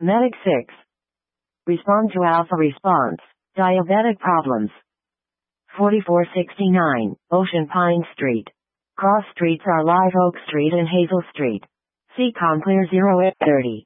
Medic 6. Respond to alpha response. Diabetic problems. 4469, Ocean Pine Street. Cross streets are Live Oak Street and Hazel Street. See Conclear 0830.